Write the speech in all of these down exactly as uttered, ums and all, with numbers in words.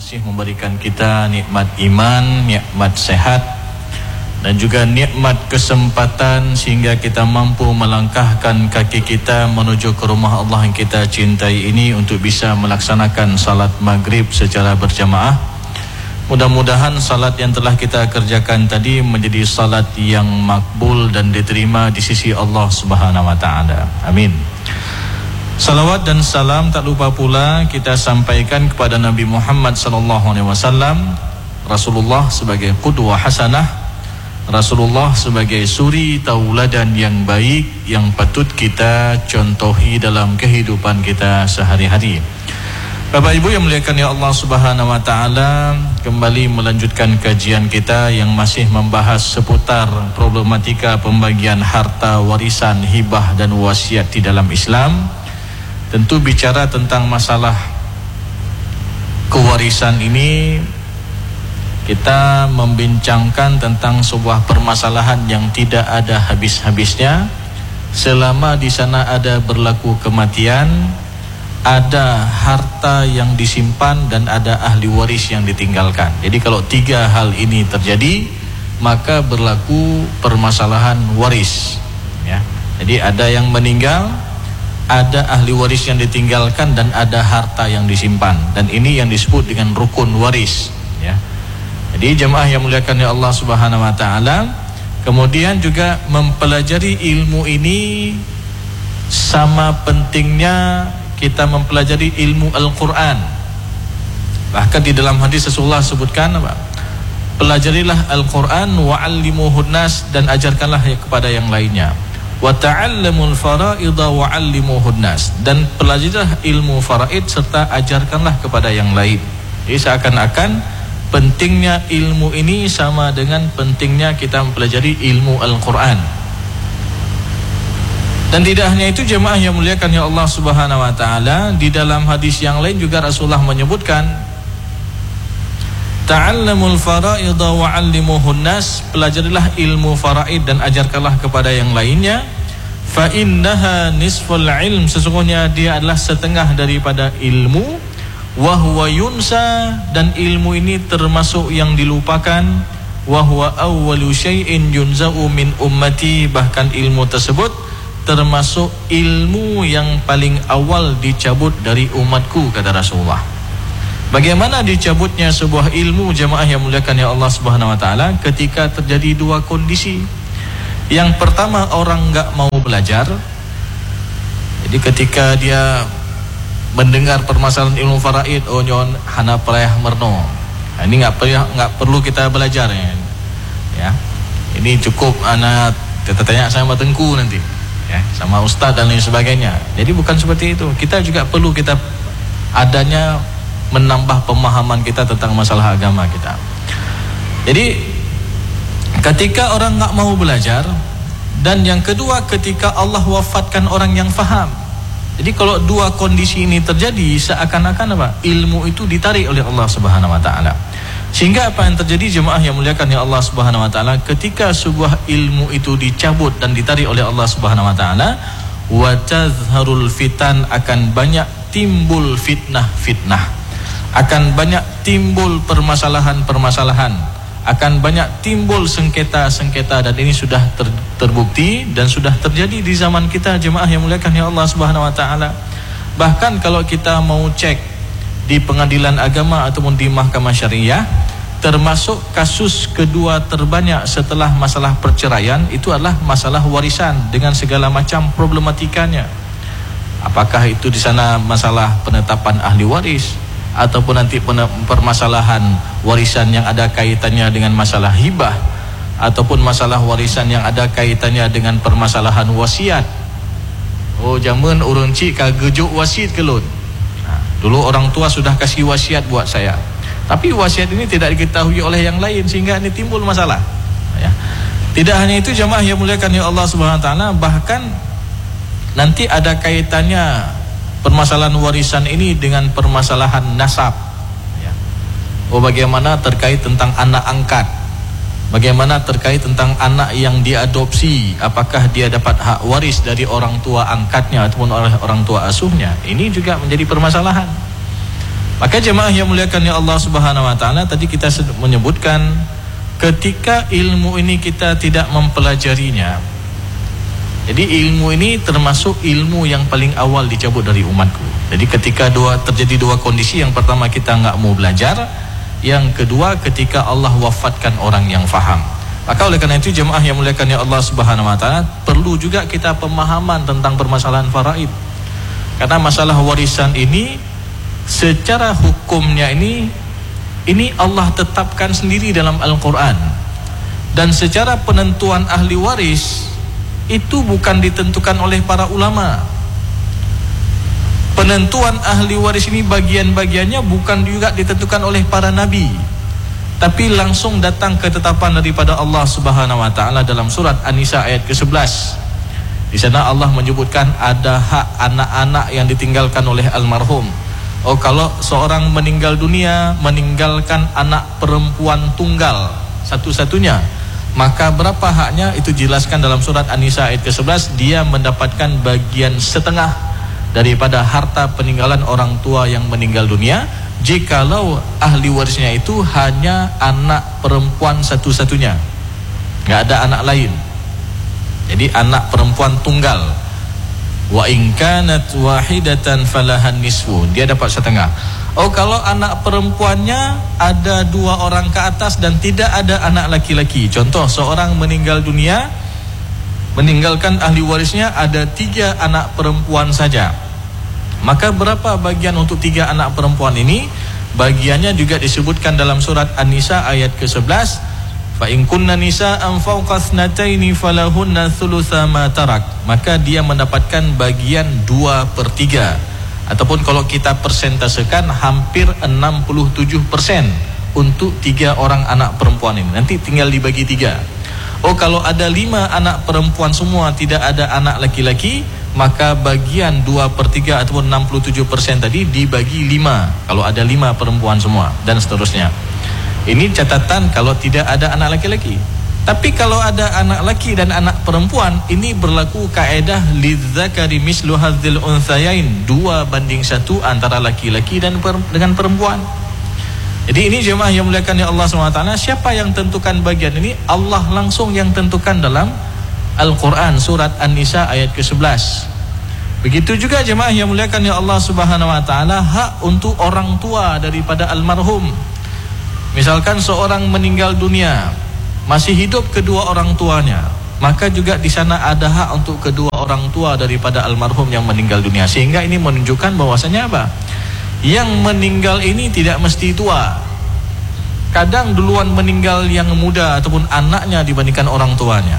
masih memberikan kita nikmat iman, nikmat sehat, dan juga nikmat kesempatan sehingga kita mampu melangkahkan kaki kita menuju ke rumah Allah yang kita cintai ini untuk bisa melaksanakan salat maghrib secara berjamaah. Mudah-mudahan salat yang telah kita kerjakan tadi menjadi salat yang makbul dan diterima di sisi Allah Subhanahu wa taala. Amin. Salawat dan salam tak lupa pula kita sampaikan kepada Nabi Muhammad sallallahu alaihi wasallam, Rasulullah sebagai qudwah hasanah, Rasulullah sebagai suri tauladan yang baik yang patut kita contohi dalam kehidupan kita sehari-hari. Bapak Ibu yang muliakan ya Allah Subhanahu wa taala, kembali melanjutkan kajian kita yang masih membahas seputar problematika pembagian harta warisan, hibah dan wasiat di dalam Islam. Tentu bicara tentang masalah kewarisan ini, kita membincangkan tentang sebuah permasalahan yang tidak ada habis-habisnya. Selama di sana ada berlaku kematian, ada harta yang disimpan dan ada ahli waris yang ditinggalkan. Jadi kalau tiga hal ini terjadi, maka berlaku permasalahan waris, ya. Jadi ada yang meninggal, ada ahli waris yang ditinggalkan, dan ada harta yang disimpan, dan ini yang disebut dengan rukun waris, ya. Jadi jemaah yang muliakan ya Allah Subhanahu wa taala, kemudian juga mempelajari ilmu ini sama pentingnya kita mempelajari ilmu Al-Quran. Bahkan di dalam hadis Rasulullah sebutkan apa? Pelajarilah Al-Quran wa'allimuhun nas, dan ajarkanlah kepada yang lainnya. Wa ta'allamul fara'idha wa'allimuhun nas, dan pelajarilah ilmu faraid serta ajarkanlah kepada yang lain. Jadi seakan-akan pentingnya ilmu ini sama dengan pentingnya kita mempelajari ilmu Al-Quran. Dan tidak hanya itu jemaah yang muliakan ya Allah Subhanahu wa taala, di dalam hadis yang lain juga Rasulullah menyebutkan ta'allamul fara'idha wa'allimuhun nas, pelajarilah ilmu faraid dan ajarkanlah kepada yang lainnya. Fa innaha nisful ilm, sesungguhnya dia adalah setengah daripada ilmu. Wa huwa yunsa, dan ilmu ini termasuk yang dilupakan. Wa huwa awwalu syai'in yunza'u min ummati, bahkan ilmu tersebut termasuk ilmu yang paling awal dicabut dari umatku, kata Rasulullah. Bagaimana dicabutnya sebuah ilmu jemaah yang muliakan ya Allah Subhanahu wa taala? Ketika terjadi dua kondisi. Yang pertama, orang enggak mau belajar. Jadi ketika dia mendengar permasalahan ilmu faraid, oh nyon hana perayah merno, nah, ini enggak perlu enggak perlu kita belajar, ya. Ya. Ini cukup anak kita tanya sama tengku nanti, ya, sama ustaz dan lain sebagainya. Jadi bukan seperti itu. Kita juga perlu kita adanya menambah pemahaman kita tentang masalah agama kita. Jadi ketika orang enggak mau belajar, dan yang kedua ketika Allah wafatkan orang yang faham. Jadi kalau dua kondisi ini terjadi, seakan-akan apa? Ilmu itu ditarik oleh Allah Subhanahu wa taala. Sehingga apa yang terjadi jemaah yang muliakan ya Allah Subhanahu wa taala, ketika sebuah ilmu itu dicabut dan ditarik oleh Allah Subhanahu wa taala, wa tazharul fitan, akan banyak timbul fitnah-fitnah, akan banyak timbul permasalahan-permasalahan, akan banyak timbul sengketa-sengketa, dan ini sudah ter, terbukti dan sudah terjadi di zaman kita jemaah yang muliakan ya Allah Subhanahu wa taala. Bahkan kalau kita mau cek di pengadilan agama ataupun di mahkamah syariah, termasuk kasus kedua terbanyak setelah masalah perceraian itu adalah masalah warisan dengan segala macam problematikanya. Apakah itu di sana masalah penetapan ahli waris, ataupun nanti permasalahan warisan yang ada kaitannya dengan masalah hibah, ataupun masalah warisan yang ada kaitannya dengan permasalahan wasiat. Oh zaman urang cik kagejuk wasiat kelun. Nah, dulu orang tua sudah kasih wasiat buat saya, tapi wasiat ini tidak diketahui oleh yang lain sehingga ini timbul masalah, ya. Tidak hanya itu jemaah yang muliakan ya Allah Subhanahu wa taala, bahkan nanti ada kaitannya permasalahan warisan ini dengan permasalahan nasab, ya. Oh bagaimana terkait tentang anak angkat, bagaimana terkait tentang anak yang diadopsi, apakah dia dapat hak waris dari orang tua angkatnya ataupun oleh orang tua asuhnya. Ini juga menjadi permasalahan. Maka jemaah yang muliakan ya Allah Subhanahu wa taala, tadi kita menyebutkan ketika ilmu ini kita tidak mempelajarinya. Jadi ilmu ini termasuk ilmu yang paling awal dicabut dari umatku. Jadi ketika dua terjadi dua kondisi, yang pertama kita nggak mau belajar, yang kedua ketika Allah wafatkan orang yang faham. Maka oleh karena itu jemaah yang muliakan ya Allah Subhanahu wa taala, perlu juga kita pemahaman tentang permasalahan faraid. Karena masalah warisan ini secara hukumnya ini ini Allah tetapkan sendiri dalam Al-Qur'an. Dan secara penentuan ahli waris itu bukan ditentukan oleh para ulama. Penentuan ahli waris ini bagian-bagiannya bukan juga ditentukan oleh para nabi, tapi langsung datang ketetapan daripada Allah Subhanahu wa taala dalam surat An-Nisa ayat ke sebelas. Di sana Allah menyebutkan ada hak anak-anak yang ditinggalkan oleh almarhum. Oh, kalau seorang meninggal dunia meninggalkan anak perempuan tunggal satu-satunya, maka berapa haknya? Itu jelaskan dalam surat An-Nisa ayat ke sebelas. Dia mendapatkan bagian setengah daripada harta peninggalan orang tua yang meninggal dunia, jikalau ahli warisnya itu hanya anak perempuan satu-satunya, nggak ada anak lain. Jadi anak perempuan tunggal. Wa in kanat wahidatan falahan nisfu, dia dapat setengah. Oh, kalau anak perempuannya ada dua orang ke atas dan tidak ada anak laki-laki. Contoh, seorang meninggal dunia, meninggalkan ahli warisnya ada tiga anak perempuan saja. Maka berapa bagian untuk tiga anak perempuan ini? Bagiannya juga disebutkan dalam surat An-Nisa ayat ke sebelas. Fa in kunna nisa'an fawqa thnataini falahunna thulutsa ma tarak. Maka dia mendapatkan bagian dua per tiga. Ataupun kalau kita persentasekan hampir enam puluh tujuh persen untuk tiga orang anak perempuan ini. Nanti tinggal dibagi tiga. Oh, kalau ada lima anak perempuan semua, tidak ada anak laki-laki, maka bagian dua per tiga ataupun enam puluh tujuh persen tadi dibagi lima. Kalau ada lima perempuan semua, dan seterusnya. Ini catatan kalau tidak ada anak laki-laki. Tapi kalau ada anak laki dan anak perempuan, ini berlaku kaedah lidzakari mislu hadzil unthayain, dua banding satu antara laki-laki dan per, dengan perempuan. Jadi ini jemaah yang muliakan ya Allah subhanahu wa taala, siapa yang tentukan bagian ini? Allah langsung yang tentukan dalam Al-Quran surat An-Nisa ayat ke sebelas. Begitu juga jemaah yang muliakan ya Allah subhanahu wa taala, hak untuk orang tua daripada almarhum. Misalkan seorang meninggal dunia, masih hidup kedua orang tuanya, maka juga di sana ada hak untuk kedua orang tua daripada almarhum yang meninggal dunia. Sehingga ini menunjukkan bahwasanya apa? Yang meninggal ini tidak mesti tua. Kadang duluan meninggal yang muda ataupun anaknya dibandingkan orang tuanya.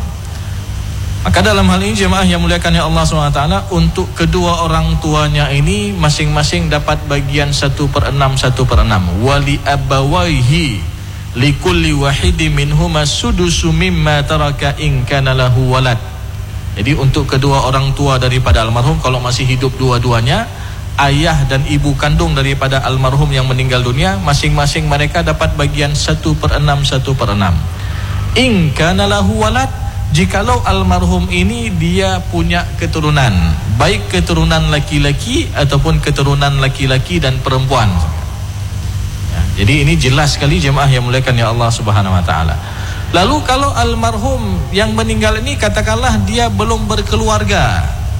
Maka dalam hal ini jemaah yang muliakan ya Allah subhanahu wa taala, untuk kedua orang tuanya ini masing-masing dapat bagian satu per enam, satu per enam. Wali abawaihi likulli wahidi minhuma sudusu mimma taraka in kana lahu walad. Jadi untuk kedua orang tua daripada almarhum, kalau masih hidup dua-duanya, ayah dan ibu kandung daripada almarhum yang meninggal dunia, masing-masing mereka dapat bagian satu per enam, satu per enam. In kana lahu walad, jikalau almarhum ini dia punya keturunan, baik keturunan laki-laki ataupun keturunan laki-laki dan perempuan. Ya, jadi ini jelas sekali jemaah yang muliakan ya Allah subhanahu wa ta'ala. Lalu kalau almarhum yang meninggal ini katakanlah dia belum berkeluarga,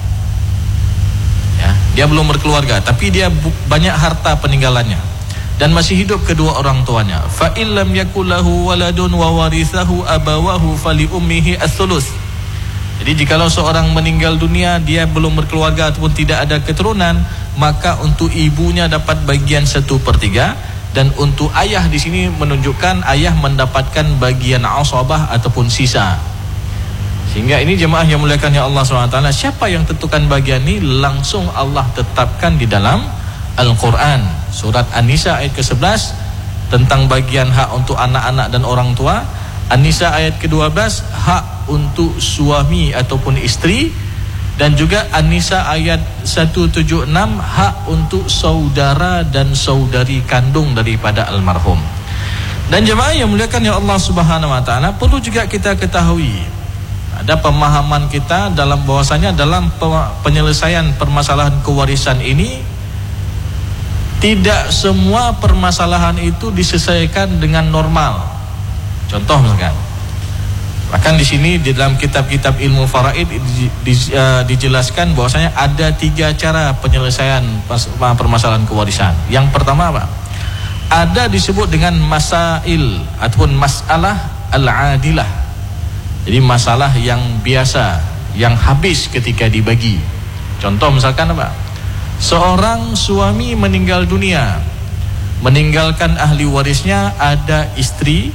ya, dia belum berkeluarga, tapi dia banyak harta peninggalannya dan masih hidup kedua orang tuanya. Fa illam yakul lahu waladun wa warithahu abawahu fali ummihi ats-tsulus. Jadi jikalau seorang meninggal dunia, dia belum berkeluarga ataupun tidak ada keturunan, maka untuk ibunya dapat bagian satu per tiga, dan untuk ayah di sini menunjukkan ayah mendapatkan bagian asabah ataupun sisa. Sehingga ini jemaah yang muliakan ya Allah subhanahu wa taala, siapa yang tentukan bagian ini? Langsung Allah tetapkan di dalam Al-Quran surat An-Nisa ayat ke sebelas tentang bagian hak untuk anak-anak dan orang tua. An-Nisa ayat ke dua belas hak untuk suami ataupun istri, dan juga An-Nisa ayat seratus tujuh puluh enam hak untuk saudara dan saudari kandung daripada almarhum. Dan jemaah yang muliakan ya Allah subhanahu wa ta'ala, perlu juga kita ketahui, ada pemahaman kita dalam bahwasanya dalam penyelesaian permasalahan kewarisan ini, tidak semua permasalahan itu diselesaikan dengan normal. Contoh misalkan, bahkan di sini di dalam kitab-kitab ilmu faraid di, di, uh, dijelaskan bahwasanya ada tiga cara penyelesaian permasalahan kewarisan. Yang pertama apa? Ada disebut dengan masail ataupun masalah al-adilah. Jadi masalah yang biasa, yang habis ketika dibagi. Contoh misalkan apa? Seorang suami meninggal dunia, meninggalkan ahli warisnya ada istri.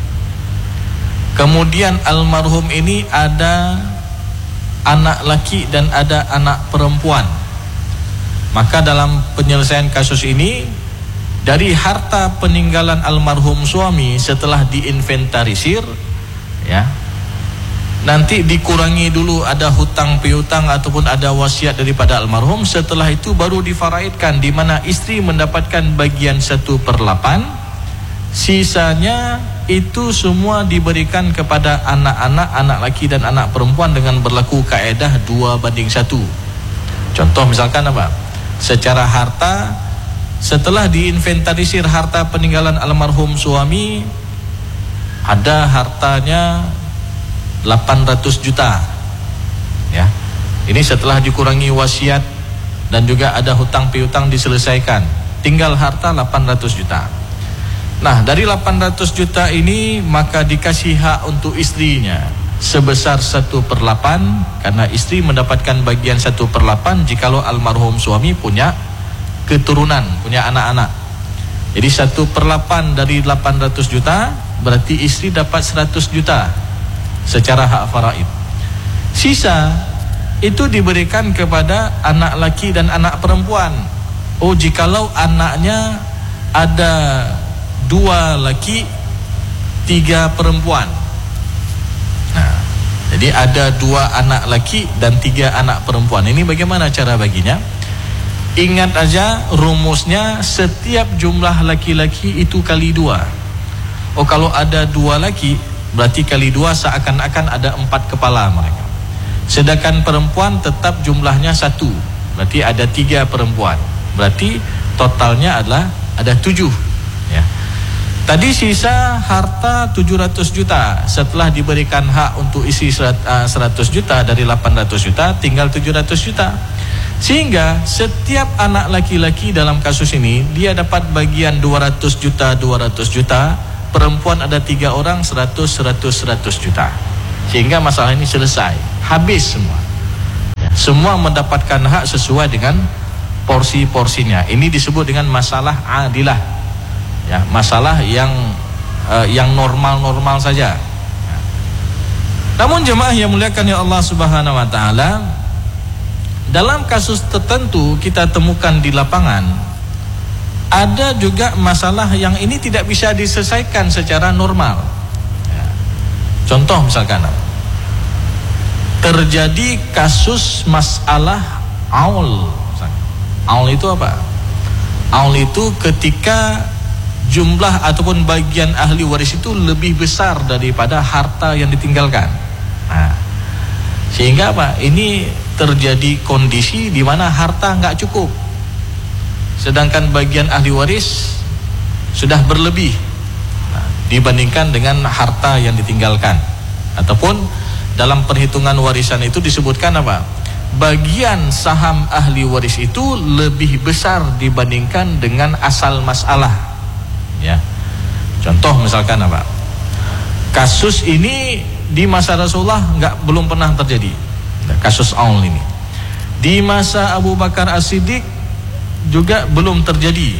Kemudian almarhum ini ada anak laki dan ada anak perempuan. Maka dalam penyelesaian kasus ini, dari harta peninggalan almarhum suami setelah diinventarisir, ya, nanti dikurangi dulu ada hutang piutang ataupun ada wasiat daripada almarhum. Setelah itu baru difaraidkan, di mana istri mendapatkan bagian satu per delapan, sisanya itu semua diberikan kepada anak-anak, anak laki dan anak perempuan dengan berlaku kaedah dua banding satu. Contoh misalkan apa? Secara harta, setelah diinventarisir harta peninggalan almarhum suami, ada hartanya delapan ratus juta. Ya. Ini setelah dikurangi wasiat dan juga ada hutang piutang diselesaikan, tinggal harta delapan ratus juta. Nah, dari delapan ratus juta ini maka dikasih hak untuk istrinya sebesar satu per delapan, karena istri mendapatkan bagian satu per delapan jikalau almarhum suami punya keturunan, punya anak-anak. Jadi satu per delapan dari delapan ratus juta berarti istri dapat seratus juta secara hak faraid. Sisa itu diberikan kepada anak laki dan anak perempuan. Oh, jikalau anaknya ada dua laki, tiga perempuan. Nah, jadi ada dua anak laki dan tiga anak perempuan. Ini bagaimana cara baginya? Ingat aja rumusnya, setiap jumlah laki-laki itu kali dua. Oh, kalau ada dua laki berarti kali dua seakan-akan ada empat kepala mereka. Sedangkan perempuan tetap jumlahnya satu, berarti ada tiga perempuan. Berarti totalnya adalah ada tujuh. Ya. Tadi sisa harta tujuh ratus juta. Setelah diberikan hak untuk isi seratus juta dari delapan ratus juta, tinggal tujuh ratus juta. Sehingga setiap anak laki-laki dalam kasus ini dia dapat bagian dua ratus juta, dua ratus juta. Perempuan ada tiga orang, seratus, seratus, seratus juta. Sehingga masalah ini selesai, habis semua. Ya, semua mendapatkan hak sesuai dengan porsi-porsinya. Ini disebut dengan masalah adilah. Ya, masalah yang uh, yang normal-normal saja. Ya. Namun jemaah yang muliakan ya Allah Subhanahu wa taala, dalam kasus tertentu kita temukan di lapangan ada juga masalah yang ini tidak bisa diselesaikan secara normal. Ya. Contoh misalkan terjadi kasus masalah aul. Aul itu apa? Aul itu ketika jumlah ataupun bagian ahli waris itu lebih besar daripada harta yang ditinggalkan. Nah, sehingga apa? Ini terjadi kondisi di mana harta nggak cukup, sedangkan bagian ahli waris sudah berlebih nah, dibandingkan dengan harta yang ditinggalkan. Ataupun dalam perhitungan warisan itu disebutkan apa? Bagian saham ahli waris itu lebih besar dibandingkan dengan asal masalah. Ya, contoh misalkan apa? Kasus ini di masa Rasulullah nggak belum pernah terjadi. Kasus aul ini di masa Abu Bakar As-Siddiq juga belum terjadi.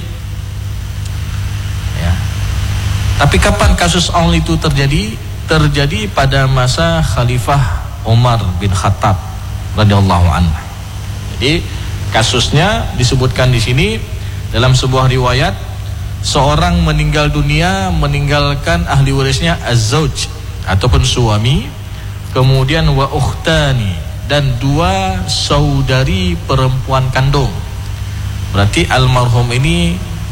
Ya. Tapi kapan kasus aul itu terjadi? Terjadi pada masa Khalifah Umar bin Khattab radhiyallahu anhu. Jadi kasusnya disebutkan di sini dalam sebuah riwayat, seorang meninggal dunia meninggalkan ahli warisnya az-zauj ataupun suami, kemudian wa ukhtani dan dua saudari perempuan kandung. Berarti almarhum ini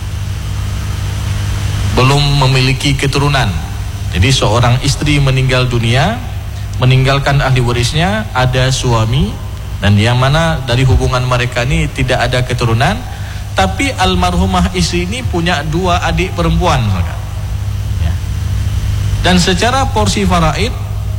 belum memiliki keturunan. Jadi seorang istri meninggal dunia, meninggalkan ahli warisnya ada suami, dan yang mana dari hubungan mereka ini tidak ada keturunan, tapi almarhumah istri ini punya dua adik perempuan misalkan. Ya. Dan secara porsi faraid,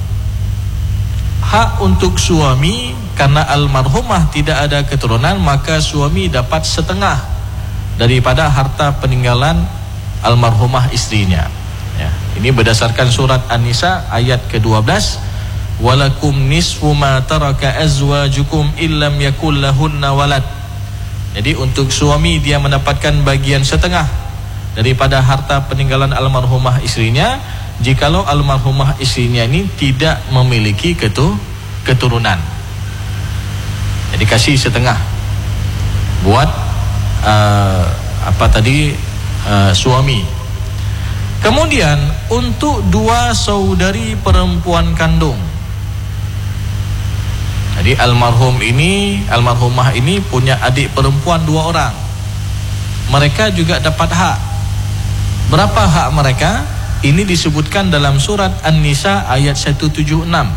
hak untuk suami, karena almarhumah tidak ada keturunan, maka suami dapat setengah daripada harta peninggalan almarhumah istrinya. Ya. Ini berdasarkan surat An-Nisa ayat ke dua belas. Walakum nisfu ma taraka azwajukum illam yakul lahunna walad. Jadi untuk suami dia mendapatkan bagian setengah daripada harta peninggalan almarhumah istrinya jikalau almarhumah istrinya ini tidak memiliki ketu, keturunan. Jadi kasih setengah buat uh, apa tadi uh, suami. Kemudian untuk dua saudari perempuan kandung. Jadi almarhum ini, almarhumah ini punya adik perempuan dua orang. Mereka juga dapat hak. Berapa hak mereka? Ini disebutkan dalam surat An-Nisa ayat seratus tujuh puluh enam.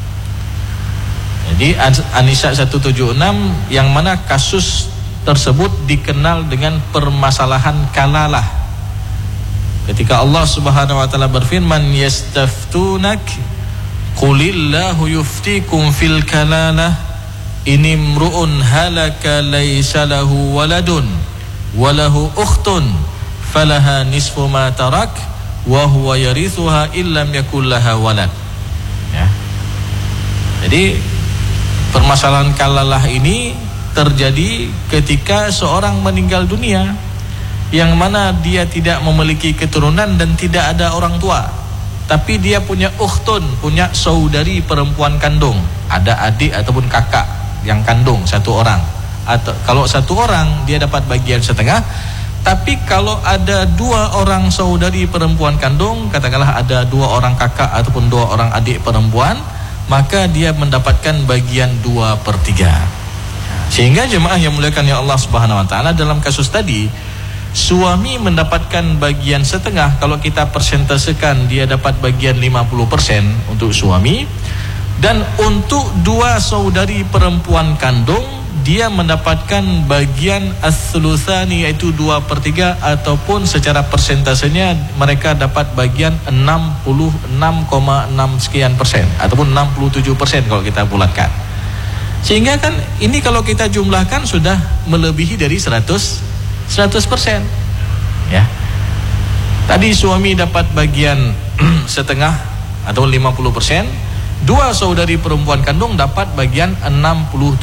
Jadi An-Nisa seratus tujuh puluh enam yang mana kasus tersebut dikenal dengan permasalahan kalalah. Ketika Allah Subhanahu wa taala berfirman, yastaftunak qulillahu yuftikum fil kalalah inimru'un halaka laysa lahu waladun walahu ukhtun falaha nisfu ma tarak wa huwa yarithuha illam yakul laha walad. Ya. Jadi permasalahan kalalah ini terjadi ketika seorang meninggal dunia yang mana dia tidak memiliki keturunan dan tidak ada orang tua, tapi dia punya ukhtun, punya saudari perempuan kandung, ada adik ataupun kakak yang kandung satu orang. Atau kalau satu orang dia dapat bagian setengah, tapi kalau ada dua orang saudari perempuan kandung, katakanlah ada dua orang kakak ataupun dua orang adik perempuan, maka dia mendapatkan bagian dua per tiga. Sehingga jemaah yang muliakan ya Allah Subhanahu wa taala, dalam kasus tadi suami mendapatkan bagian setengah. Kalau kita persentasekan, dia dapat bagian lima puluh persen untuk suami. Dan untuk dua saudari perempuan kandung, dia mendapatkan bagian as-sulusani, yaitu dua per tiga, ataupun secara persentasenya mereka dapat bagian enam puluh enam koma enam sekian persen, ataupun enam puluh tujuh persen kalau kita bulatkan. Sehingga kan ini kalau kita jumlahkan sudah melebihi dari seratus persen. Ya. Tadi suami dapat bagian setengah atau lima puluh persen, dua saudari perempuan kandung dapat bagian enam puluh